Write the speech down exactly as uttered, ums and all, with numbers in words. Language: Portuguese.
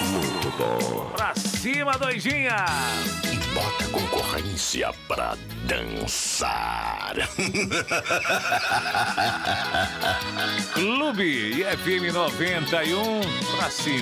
Muito bom. Pra cima, doidinha. E bota concorrência pra dançar. Clube e F M noventa e um pra cima.